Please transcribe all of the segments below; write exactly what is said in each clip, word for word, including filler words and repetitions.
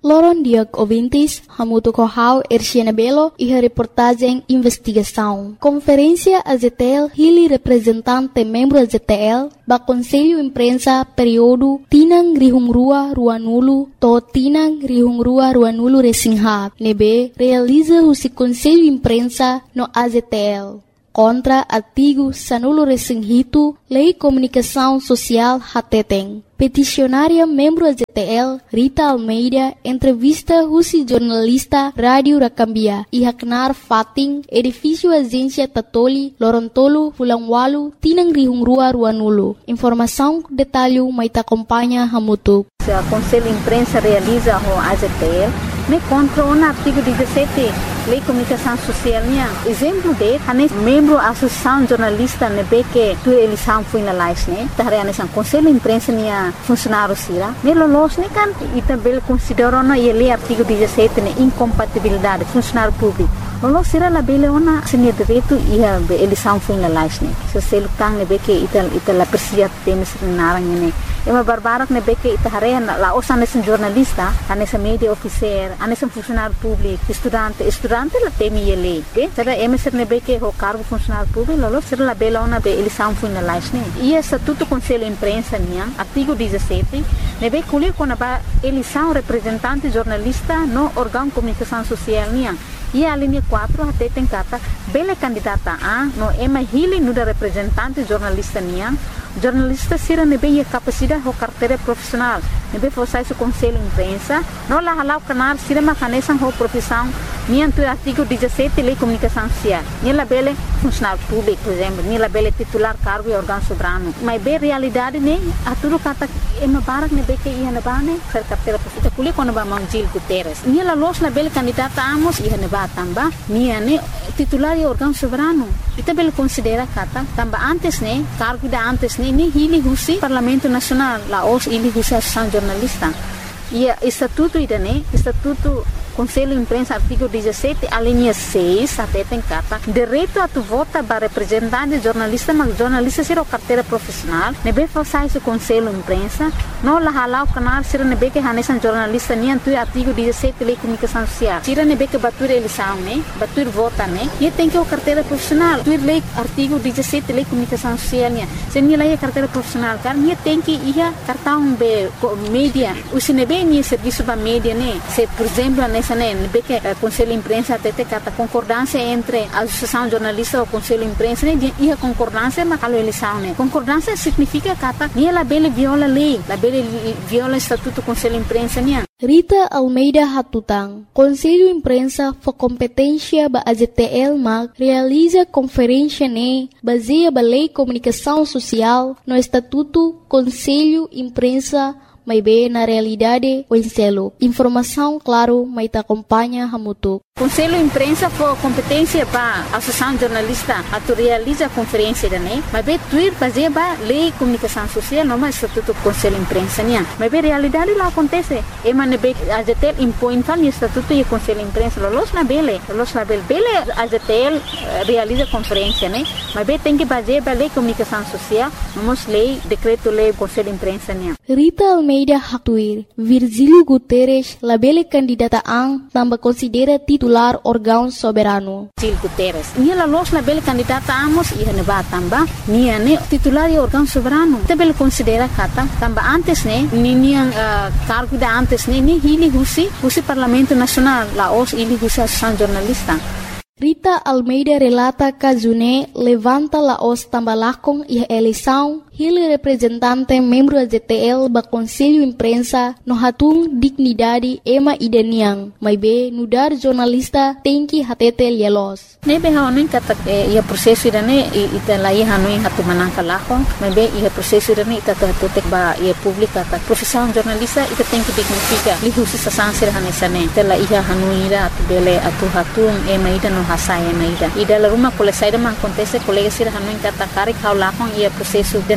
Loron Diag Ouvintes, Hamuto Kohau, Erciana Belo e a reportagem Investigação. Conferência A Z T L, Hili representante membro A Z T L, ba Conselho Imprensa período Tinang Rihungrua Ruanulo, to Tinang Rihungrua Ruanulo Resingha, nebe realiza o Conselho Imprensa no A Z T L. Contra artigo Sanulo Resinghito, Lei Comunicação Social Hateteng. Peticionária membro A Z T L, Rita Almeida, entrevista Rusi jornalista Rádio Rakambia, e Haknar Fating, edifício Agência Tatoli, Lorontolo, Fulangwalu, Tinang Rihungrua Ruanulo. Informação, detalhe, Maita acompanha Hamutuk. O Conselho Imprensa realiza o A Z T L, me contra o artigo dezessete, Lei Comunicação Social. Exemplo de, hanes membro Associação Jornalista nebe que tu eleição foi na live, né? Tahre hanes ang Conselho Imprensa niya funcionário sira. Ne lolos ne kan itabel considero na ele artigo dezessete ne incompatibilidade funcionário público. Lolos sira la bele ona senia direito ia eleição foi na live, né? So selo kang nebe que ital ital la persia temes narang ne. Ema barbarak nebe que itahare la osan nesen jornalista, hanes media officer, hanes funcionário público, estudante, estudante la temi ele, ke? Sada ema ser nebe que o cargo funcionário público, lolos sira la bele ona be eleição foi na live, né? E estatuto Conselho Imprensa niya, artigo dezessete, nebe kulir kona ba eleição representante jornalista no órgão comunicação social niya. E a linha quatro até tem kata bele candidata a no ema hili nuda representante jornalista niya. Jornalista sira nebe a capacidade ou carteira profissional. Nebe fosse o Conselho Imprensa, não la halau canar sira macanesan ou profissão niya tu artigo dezessete Lei Comunicação Social. Niya la bele funcionário público, por exemplo, niya la bele titular cargo e órgão soberano. Mas bem realidade ne a tudo kata ema barak nebe que ia na bane ser carteira profissional. Kulir quando ba Mangjil Guterres. Niya la los la bele candidata amos ia na ba tamba niya ne titular e órgão soberano. Ita bele considera kata tamba antes ne cargo da antes ne ni hili husi Parlamento Nacional la os hili husi Associação Jornalista. E estatuto ida ne estatuto Conselho Imprensa, artigo dezessete, a linha seis, até tem carta, direito a tu vota para representante jornalista, mas jornalista será carteira profissional, nebe façais o Conselho Imprensa, não la halau canal, será nebe que hanesan jornalista, nem tu artigo dezessete, Lei Comunicação Social, será nebe que batur eleição, né, batur vota, né, e tem que o carteira profissional, tu lei artigo dezessete, Lei Comunicação Social, né, se nem lei carteira profissional, cara, nem tem que ir cartão be mídia, o se nebe nem serviço para mídia, né, se por exemplo, né nebe que o Conselho Imprensa até tem a concordância entre a Associação Jornalista e o Conselho Imprensa, né, e a concordância mas a eleição, né, concordância significa que nem a bele viola a lei, a bele viola o Estatuto do Conselho Imprensa, né. Rita Almeida Hatutang, Conselho Imprensa for competência ba A Z T L mag realiza conferência ne baseia ba Lei Comunicação Social no Estatuto Conselho Imprensa may be na realidade o enselo. Informação, claro, may ta acompanha Hamutuk. Conselho Imprensa for competência para a Associação Jornalista a tu realiza a conferência da né, mas bem tuir fazer ba Lei Comunicação Social não mais Estatuto do Conselho Imprensa né, mas bem realidade lá acontece, e mas bem a Z T L impõe tal Estatuto e Conselho Imprensa, los na bele, los na bele, bele a Z T L realiza conferência né, mas bem tem que fazer ba Lei Comunicação Social, vamos lei decreto lei Conselho Imprensa né. Rita Almeida Hatuir, Virgílio Guterres, la bele candidata ang tambah considera titular órgão soberano. Virgílio Guterres, nia la los la bele candidata amos ia ne ba tamba, nia ne titular e órgão soberano. Te bele considera kata tamba antes ne, ni nia uh, cargo da antes ne, ni hili husi, husi Parlamento Nacional, la os hili husi Associação Jornalista. Rita Almeida relata que June levanta la os tambalakong e eleição, ele representante membro da Z T L ba Conselho Imprensa no hatung dignidade ema ideniang, mas be nudar jornalista tem que hatete lielos. Nebe haonin kata ia prosesso irane ita lai hanuin hatu manangka lakong, mas be ia prosesso irane ita hatete ba ia publika ta profissão jornalista ita tem que dignifica li husi sasansir hanesane ita la ia hanuira atu bele atu hatung ema ida no hasaya na ida ida la rumah kole saida ma acontece colega sir hanuin kata kari kau lakong ia prosesso dene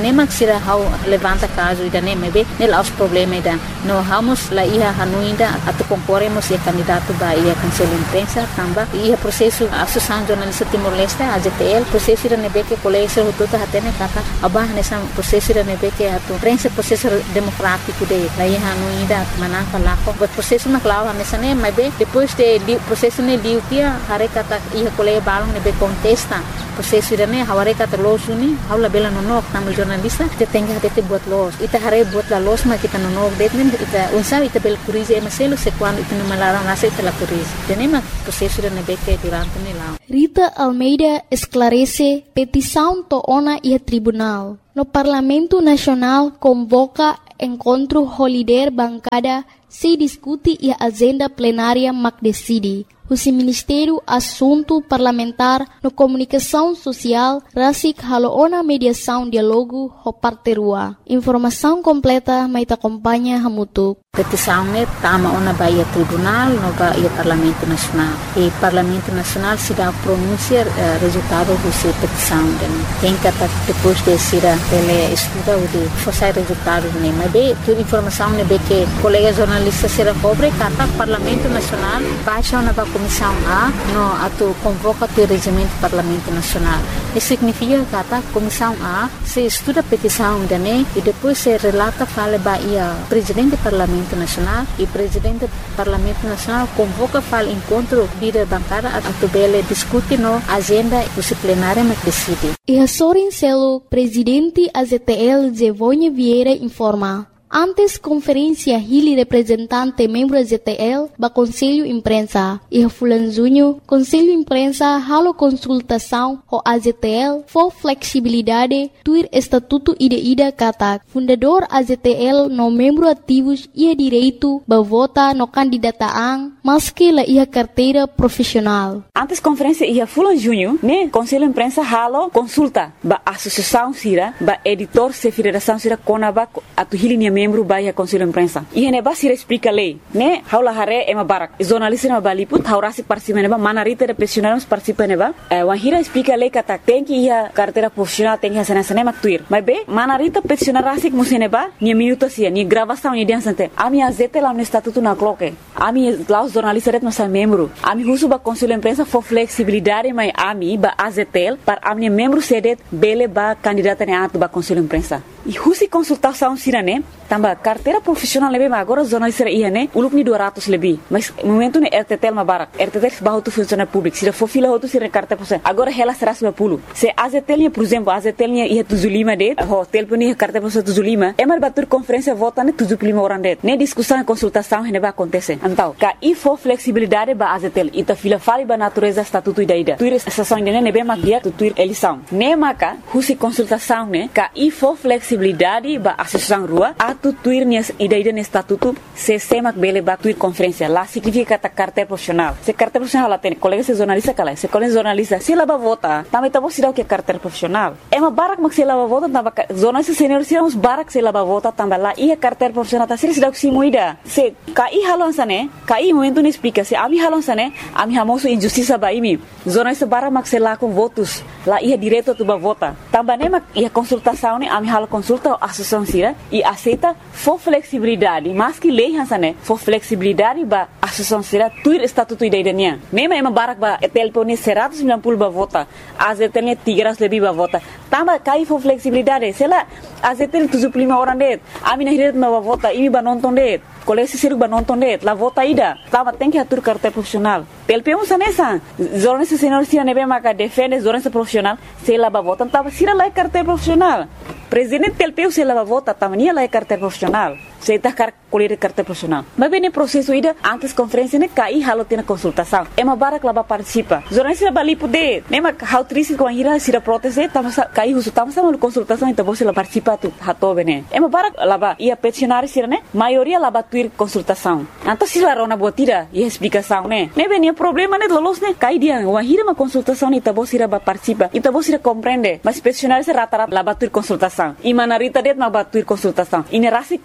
nem sira how levanta caso ida nem mebe nel aos problema ida no vamos la ia hanuinda atu concorremos e candidato ba ia conselho imprensa tamba ia processo associação jornalista Timor-Leste A J T L processo ida nebe que colégio hututa hatene kata abah nessa processo ida nebe que atu prensa processo democrático de la ia hanuinda manang kalako but processo na clava nessa nem mebe depois de processo ne liu kia hare kata ia colégio balong nebe contesta processo ida ne haware kata losuni haula bela nonok tamu jornalista te tenga hate buat los ita hare buat la los ma kita nonok detmen ita unsa ita bel kurize emaselo se quando ita numalara nasa ita la kurize tenema processo ida nebe que durante ne lao. Rita Almeida esclarece petição to ona e tribunal. No Parlamento Nacional convoca encontro holiday bancada se discute e a agenda plenária mac decide. O Ministério Assunto Parlamentar no Comunicação Social rasik haloona mediação diálogo ho parterua. Informação completa mai te acompanha hamutuk. Petição ne tama ona baia tribunal no baia Parlamento Nacional. E Parlamento Nacional se dá pronunciar uh, resultado do petição den. Quem kata depois de sira ele estuda o de forçar resultado ne mas be tu informação ne be que colega jornalista sira cobre kata Parlamento Nacional baixa ona ba Comissão A no atu convoca o regimento do Parlamento Nacional. Isso significa que a Comissão A se estuda a petição da N E e depois se relata fala bahia Presidente do Parlamento Nacional e Presidente do Parlamento Nacional convoca fala encontro líder bancada atu bele discute no agenda do plenário mas decide. E a Sorin Celo, Presidente A Z T L Zevonha Vieira informa. Antes conferência Hili representante membro A Z T L ba Conselho Imprensa e Fulan Junho Conselho Imprensa halo consultação ho A Z T L for flexibilidade tuir estatuto ida-ida kata fundador A Z T L no membro ativos ia direito ba vota no candidataan maski la ia carteira profissional. Antes conferência ia Fulan Junho ne Conselho Imprensa halo consulta ba associação sira ba editor se federação sira konaba atu Hili membro baia Conselho Imprensa. E hene basira explica lei, né? Haula hare ema barak. Jornalista na baliput, haurasi participa neba, manarita de profissionais participa neba. Eh, wahira explica lei kata tem que ia carteira profissional tem que sana sana maktuir. Mas be, manarita profissional rasik museneba, ni minuto sia, ni gravação ni dia sante. Ami azete lá no estatuto na cloque. Ami lá os jornalistas ret nossa membro. Ami husu ba Conselho Imprensa for flexibilidade, mas ami ba A Z T L para ami membro sedet bele ba candidata ne atu ba Conselho Imprensa. E husi consultação sirane tambah carteira profissional lebih agora jornalista ia ne uluk ni dua ratus lebih mas momento ne R T T L mabarak R T T L bahu tu funcionário público sira fofila hotu sira carteira profissional agora ela seratus lima puluh se A Z T L por exemplo A Z T L ia tujuh puluh lima det ho telefon ia carteira profissional tujuh puluh lima emar batur conferência vota ne tujuh puluh lima orang det ne discussão consultação hene ba acontece então ka i for flexibilidade ba A Z T L ita fila fali ba natureza estatuto ida ida tuir estação ne ne be mak dia tu tuir eleição ne maka husi consultação ne ka i for flexibilidade ba associação rua atu tuir nias ida-ida ne estatuto se semak bele ba tuir conferência lá significa kata carteira profissional se carteira profissional lá tem colega se jornalista kala se colega jornalista se lá ba vota também tá você dá o que é carteira profissional é uma barak mak se lá ba vota tamba jornalista senior se uns barak se lá ba vota tamba lá ia carteira profissional tá se dá o que se moida se kai halon sane kai momento ne explica se ami halon sane ami hamoso injustiça ba imi jornalista barak mak se lá com votos lá ia direto tu ba vota tamba ne mak ia consultação ne ami halo consulta associação sira e aceita for flexibilidade mas que lei hansane for flexibilidade ba associação sira tuir estatuto ida-idanya nema ema barak ba telefone seratus sembilan puluh ba vota A Z T L tiga ratus lebih ba vota tamba kai for flexibilidade sela A Z T L tujuh puluh lima orang det ami na hiret ba vota ini ba nonton det kolesi siru ba nonton det la vota ida tamba tem que atur carteira profissional T L P um sanesa jornalista senior sira nebe maka defende jornalista profissional sela ba vota tamba sira la carteira profissional Presidente T L P se lava vota tamania la carteira profissional se está car colher carteira profissional mas bem no processo ida antes conferência ne cai halo tem consultação é uma barak laba participa jornalista bali poder nema how triste com ira sira proteste tama cai usu tama sama consultação então você la participa tu hato bene é uma barak laba ia peticionar sira ne maioria laba tuir consultação então se la rona botira e explicação ne ne bem problema ne lolos ne cai dia uma hira uma consultação então você laba participa então você compreende mas peticionar se rata-rata laba tuir consultação e manarita det laba tuir consultação e ne rasi contra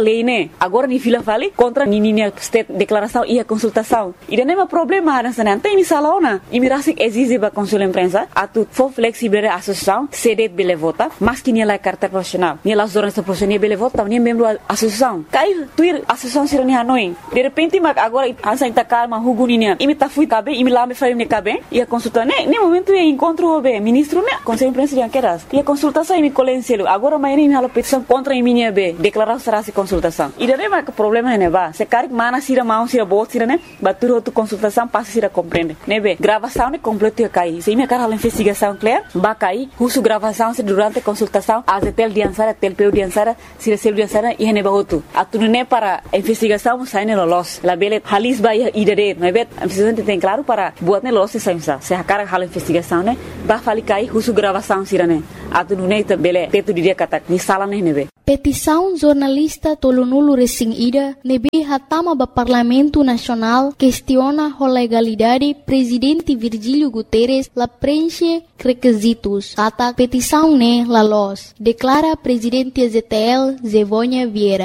lei, né? Agora ni fila fali contra ni ni state declaração e a consultação. E não é um problema nessa não tem misalaona. E mirasi exige ba consul imprensa a tu for flexível a associação cede bele vota, mas que ni la carta profissional. Ni las zonas profissionais bele vota, ni membro da associação. Cai tu associação sira ni Hanoi. De repente mas agora ansa inta calma huguninia. E me ta fui cabe, e me lá me faz me cabe. E a consulta né, nem momento é encontro o ministro né, conselho imprensa de anqueras. E a consultação e me colencielo. Agora mas nem me hala petição contra a minha be, declaração será se consultação. E daí mas que problema né ba. Se cari mana sira mão sira bot sira né, batur outra consultação passa sira compreende. Né be, gravação né completo cai. Se me cara a investigação clear, ba cai, uso gravação se durante a consultação, a tel de ansara, tel peu de ansara, se recebe de ansara e ne ba outro. A tu né para investigação sai ne lolos. La bele halis ba ia idere, né be, a investigação tem claro para buat ne lolos se sai. Se a cara hala investigação né, ba fali cai, uso gravação sira né. A tu né bele teto dia kata ni sala ne ne be. Petição jornalista Tolonulu Resing Ida nebe hatama ba Parlamento Nacional questiona a legalidade presidente Virgílio Guterres la preenche requisitos. Kata petição ne la los, declara presidente Z T L Zevonha Vieira.